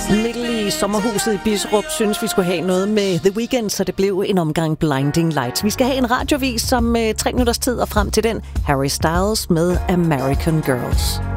Mikkel i sommerhuset i Bisserup synes, vi skulle have noget med The Weeknd, så det blev en omgang Blinding Lights. Vi skal have en radiovis om 3 minutters tid, og frem til den Harry Styles med American Girls.